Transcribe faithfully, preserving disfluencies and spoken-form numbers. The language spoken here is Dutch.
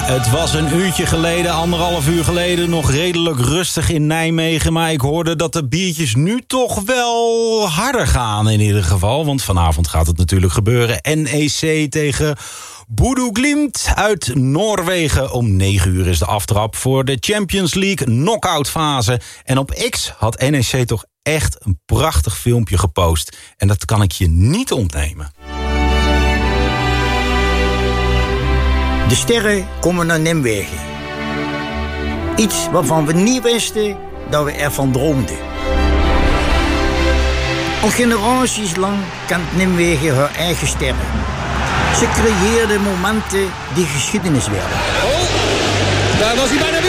Het was een uurtje geleden, anderhalf uur geleden, nog redelijk rustig in Nijmegen. Maar ik hoorde dat de biertjes nu toch wel harder gaan in ieder geval. Want vanavond gaat het natuurlijk gebeuren. N E C tegen Bodø Glimt uit Noorwegen. Om negen uur is de aftrap voor de Champions League knock-out fase. En op X had N E C toch echt een prachtig filmpje gepost. En dat kan ik je niet ontnemen. De sterren komen naar Nijmegen. Iets waarvan we niet wisten dat we ervan droomden. Al generaties lang kent Nijmegen haar eigen sterren. Ze creëerden momenten die geschiedenis werden. Oh, daar was hij bijna